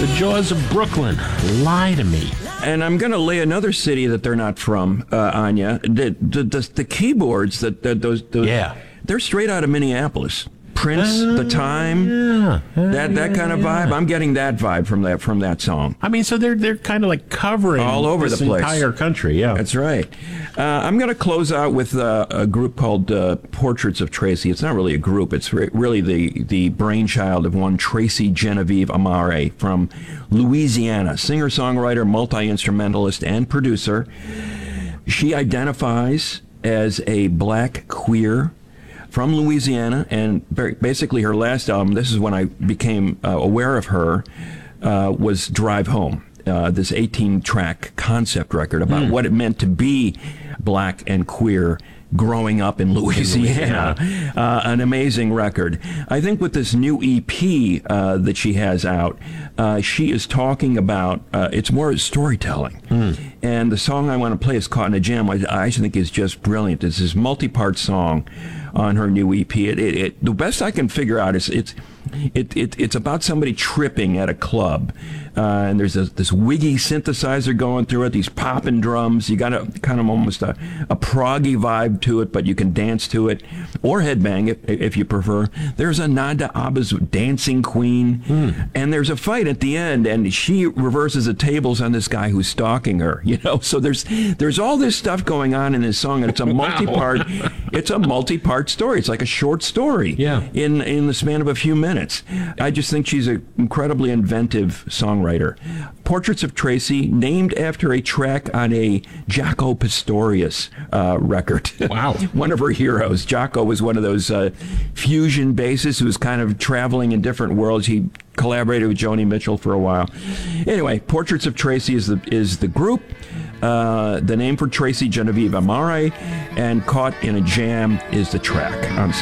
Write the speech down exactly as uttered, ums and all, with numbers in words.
The Jaws of Brooklyn, Lie to Me. And I'm going to lay another city that they're not from, uh, Anya. The, the, the, the keyboards, that, that those, those, Yeah. they're straight out of Minneapolis. Prince, Uh, The Time, Yeah. Uh, that that yeah, kind of yeah. vibe. I'm getting that vibe from that from that song. I mean, so they're they're kind of like covering All over this the place. entire country. Yeah. That's right. Uh, I'm going to close out with uh, a group called uh, Portraits of Tracy. It's not really a group. It's re- really the, the brainchild of one Tracy Genevieve Amare from Louisiana, singer-songwriter, multi-instrumentalist, and producer. She identifies as a black queer from Louisiana, and very, basically her last album, this is when I became uh, aware of her, uh, was Drive Home, uh, this eighteen-track concept record about mm. what it meant to be black and queer growing up in Louisiana. Uh, an amazing record. I think with this new E P uh, that she has out, uh, she is talking about, uh, it's more storytelling. Mm. And the song I want to play is Caught in a Jam. I, I think is just brilliant. It's this multi-part song on her new E P. It, it, it, the best I can figure out is it's it, it it's about somebody tripping at a club, uh, and there's a, this wiggy synthesizer going through it, these popping drums. You got a kind of almost a, a proggy vibe to it, but you can dance to it or headbang if, if you prefer. There's a nod to ABBA's Dancing Queen, mm. and there's a fight at the end, and she reverses the tables on this guy who's stalking her. You know, so there's there's all this stuff going on in this song, and it's a multi-part. It's a multi-part story. It's like a short story. Yeah. In in the span of a few minutes. I just think she's an incredibly inventive songwriter. Portraits of Tracy, named after a track on a Jaco Pastorius uh, record. Wow. One of her heroes. Jaco was one of those uh, fusion bassists who was kind of traveling in different worlds. He collaborated with Joni Mitchell for a while. Anyway, Portraits of Tracy is the is the group. Uh, the name for Tracy Genevieve Amare, and Caught in a Jam is the track on